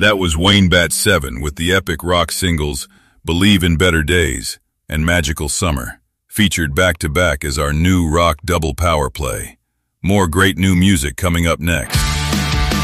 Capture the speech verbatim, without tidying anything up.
That was Wayne Bat seven with the epic rock singles Believe in Better Days and Magical Summer, featured back-to-back as our new rock double power play. More great new music coming up next.